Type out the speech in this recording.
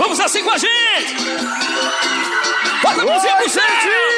Vamos assim com a gente. Bota a mãozinha pro céu.